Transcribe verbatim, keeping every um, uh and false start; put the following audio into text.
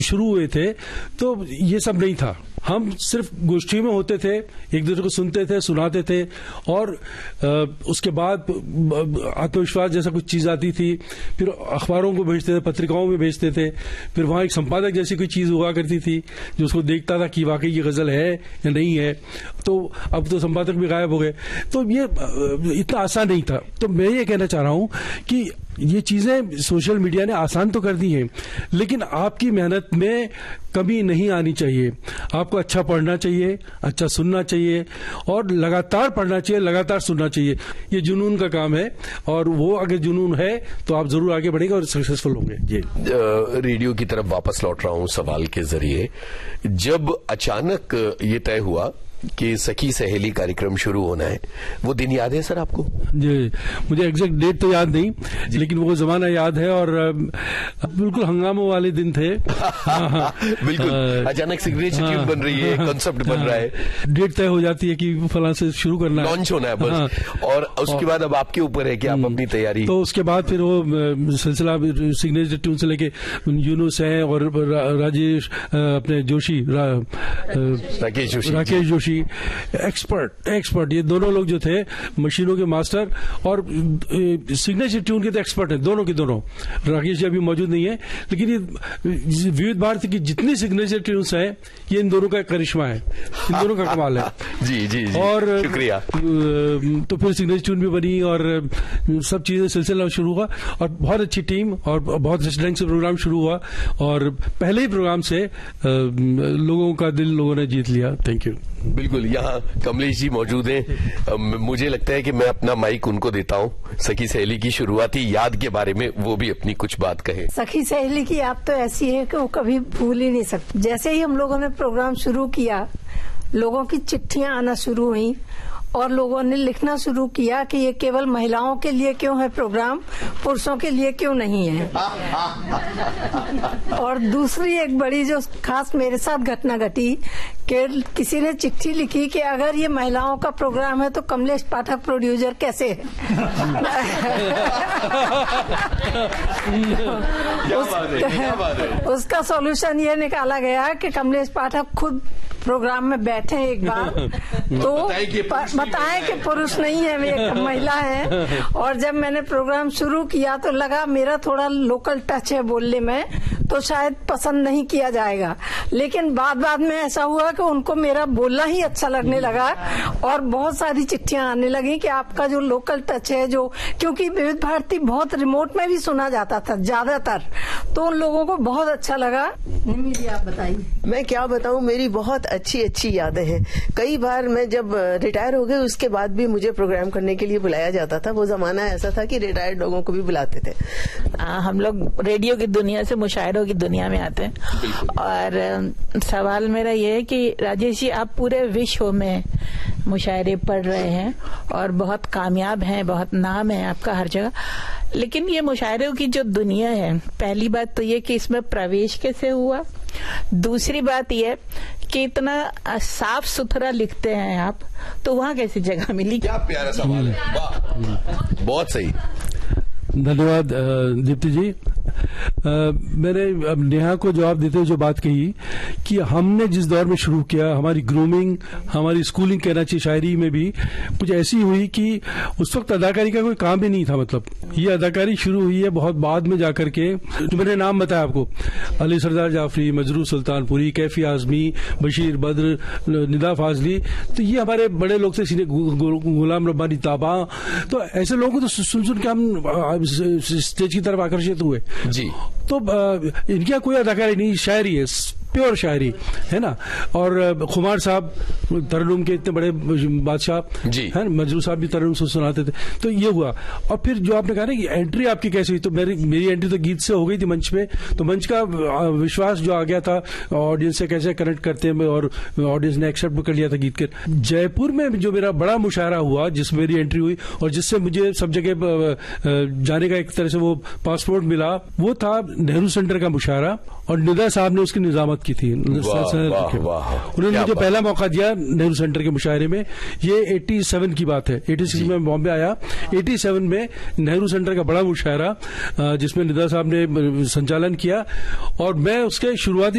शुरू हुए थे तो ये सब नहीं था। हम सिर्फ गोष्ठी में होते थे, एक दूसरे को सुनते थे, सुनाते थे, और उसके बाद आत्मविश्वास जैसा कुछ चीज आती थी, फिर अखबारों को भेजते थे, पत्रिकाओं में भेजते थे, फिर वहां एक संपादक जैसी कोई चीज हुआ करती थी जो उसको देखता था कि वाकई ये गजल है या नहीं है। तो अब तो संपादक भी गायब हो गए, तो ये इतना आसान नहीं था। तो मैं ये कहना चाह रहा हूं कि ये चीजें सोशल मीडिया ने आसान तो कर दी हैं, लेकिन आपकी मेहनत में कमी नहीं आनी चाहिए। आपको अच्छा पढ़ना चाहिए, अच्छा सुनना चाहिए, और लगातार पढ़ना चाहिए, लगातार सुनना चाहिए। ये जुनून का काम है, और वो अगर जुनून है तो आप जरूर आगे बढ़ेंगे और सक्सेसफुल होंगे। जी, रेडियो की तरफ वापस लौट रहा हूं सवाल के जरिए। जब अचानक ये तय हुआ कि सखी सहेली कार्यक्रम शुरू होना है, वो दिन याद है सर आपको? जी, मुझे एग्जैक्ट डेट तो याद नहीं, लेकिन वो जमाना याद है, और बिल्कुल हंगामों वाले दिन थे। बिल्कुल अचानक सिग्नेचर ट्यून बन रही है, कॉन्सेप्ट बन रहा है, डेट तय हो जाती है कि फलां से शुरू करना है, लॉन्च होना है बस, और उसके बाद अब आपके ऊपर है कि आप अपनी तैयारी। तो उसके बाद फिर वो सिलसिला सिग्नेचर ट्यून से लेके यूनुस है और राजेश अपने जोशी, राकेश जोशी राकेश जोशी एक्सपर्ट एक्सपर्ट ये दोनों लोग जो थे मशीनों के मास्टर, और सिग्नेचर ट्यून के तो एक्सपर्ट हैं दोनों के दोनों। राकेश जी अभी मौजूद नहीं है, लेकिन ये विविध भारती की जितनी सिग्नेचर ट्यून्स हैं ये इन दोनों का करिश्मा है, इन दोनों का कमाल है। जी जी, जी और शुक्रिया। तो फिर सिग्नेचर ट्यून भी बनी और सब चीजें सिलसिला शुरू हुआ, और बहुत अच्छी टीम और बहुत अच्छे ढंग से प्रोग्राम शुरू हुआ, और पहले ही प्रोग्राम से लोगों का दिल लोगों ने जीत लिया। Thank you. बिल्कुल, यहाँ कमलेश जी मौजूद हैं। मुझे लगता है कि मैं अपना माइक उनको देता हूँ, सखी सहेली की शुरुआती याद के बारे में वो भी अपनी कुछ बात कहें। सखी सहेली की याद तो ऐसी है कि वो कभी भूल ही नहीं सकती। जैसे ही हम लोगों ने प्रोग्राम शुरू किया, लोगों की चिट्ठियां आना शुरू हुई, और लोगों ने लिखना शुरू किया कि ये केवल महिलाओं के लिए क्यों है प्रोग्राम, पुरुषों के लिए क्यों नहीं है। और दूसरी एक बड़ी जो खास मेरे साथ घटना घटी कि किसी ने चिट्ठी लिखी कि अगर ये महिलाओं का प्रोग्राम है तो कमलेश पाठक प्रोड्यूसर कैसे है। उस, उसका सॉल्यूशन ये निकाला गया कि कमलेश पाठक खुद प्रोग्राम में बैठे एक बार तो बताएं कि पुरुष नहीं है, एक महिला है। और जब मैंने प्रोग्राम शुरू किया तो लगा मेरा थोड़ा लोकल टच है बोलने में, तो शायद पसंद नहीं किया जाएगा, लेकिन बाद बाद में ऐसा हुआ कि उनको मेरा बोलना ही अच्छा लगने लगा, और बहुत सारी चिट्ठियां आने लगी कि आपका जो लोकल टच है, जो क्योंकि विविध भारती बहुत रिमोट में भी सुना जाता था ज्यादातर, तो उन लोगों को बहुत अच्छा लगा। आप बताइए। मैं क्या बताऊं, मेरी बहुत अच्छी अच्छी यादें हैं। कई बार मैं जब रिटायर हो गई उसके बाद भी मुझे प्रोग्राम करने के लिए बुलाया जाता था। वो जमाना ऐसा था कि रिटायर्ड लोगों को भी बुलाते थे। आ, हम लोग रेडियो की दुनिया से मुशायरों की दुनिया में आते हैं, और सवाल मेरा ये है कि राजेश जी, आप पूरे विश्व में मुशायरे पढ़ रहे हैं और बहुत कामयाब हैं, बहुत नाम है आपका हर जगह, लेकिन ये मुशायरों की जो दुनिया है, पहली बात तो ये कि इसमें प्रवेश कैसे हुआ, दूसरी बात ये कि इतना साफ सुथरा लिखते हैं आप, तो वहाँ कैसी जगह मिली? क्या प्यारा सवाल है, वाह, बहुत सही। धन्यवाद दीप्ति जी। आ, मैंने अब नेहा को जवाब देते हुए जो बात कही कि हमने जिस दौर में शुरू किया, हमारी ग्रूमिंग, हमारी स्कूलिंग कहना चाहिए, शायरी में भी कुछ ऐसी हुई कि उस वक्त अदाकारी का कोई काम ही नहीं था। मतलब ये अदाकारी शुरू हुई है बहुत बाद में जाकर के। जो मैंने नाम बताया आपको, अली सरदार जाफरी, मजरू सुल्तानपुरी, कैफी आजमी, बशीर बद्र, निदा फाजली, तो ये हमारे बड़े लोग थे, सीने गुलाम रब्बानी ताबा। तो ऐसे लोगों को तो सुन सुन के हम स्टेज की तरफ आकर्षित हुए जी। तो इनकी कोई अदाकारी नहीं, शायरी है, प्योर शायरी है ना। और खुमार साहब तरन्नुम के इतने बड़े बादशाह जी है ना, मजरू साहब भी तरन्नुम सुनाते थे। तो ये हुआ। और फिर जो आपने कहा ना कि एंट्री आपकी कैसे हुई, तो मेरी मेरी एंट्री तो गीत से हो गई थी मंच पे। तो मंच का विश्वास जो आ गया था, ऑडियंस से कैसे कनेक्ट करते हैं, और ऑडियंस ने एक्सेप्ट भी कर लिया था गीत के। जयपुर में जो मेरा बड़ा मुशायरा हुआ, जिसमें मेरी एंट्री हुई और जिससे मुझे सब जगह जाने का एक तरह से वो पासपोर्ट मिला, वो था नेहरू सेंटर का मुशायरा, और निदा साहब ने उसकी निजामत की थी। उन्होंने मुझे पहला मौका दिया नेहरू सेंटर के मुशायरे में। ये सत्तासी की बात है, छियासी में बॉम्बे आया, सत्तासी में नेहरू सेंटर का बड़ा मुशायरा जिसमें निदा साहब ने संचालन किया, और मैं उसके शुरुआती